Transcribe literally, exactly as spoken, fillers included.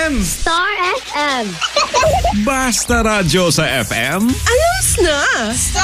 yan? Star F M. Basta Radyo sa F M. Ayos na!